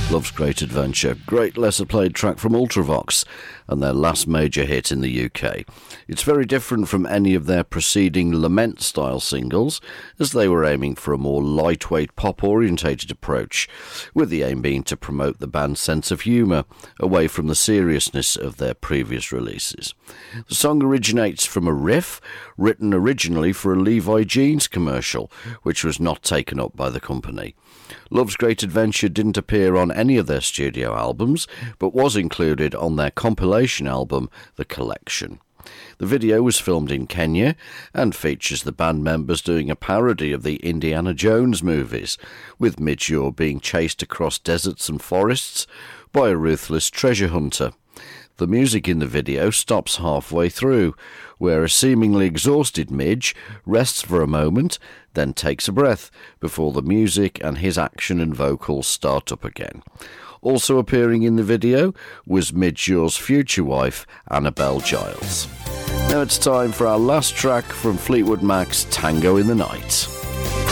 Love's Great Adventure, great lesser played track from Ultravox and their last major hit in the UK. It's very different from any of their preceding Lament style singles, as they were aiming for a more lightweight pop orientated approach, with the aim being to promote the band's sense of humour away from the seriousness of their previous releases. The song originates from a riff written originally for a Levi Jeans commercial, which was not taken up by the company. Love's Great Adventure didn't appear on any of their studio albums, but was included on their compilation album, The Collection. The video was filmed in Kenya and features the band members doing a parody of the Indiana Jones movies, with Midge Ure being chased across deserts and forests by a ruthless treasure hunter. The music in the video stops halfway through, where a seemingly exhausted Midge rests for a moment, then takes a breath, before the music and his action and vocals start up again. Also appearing in the video was Midge Ure's future wife, Annabelle Giles. Now it's time for our last track from Fleetwood Mac's Tango in the Night.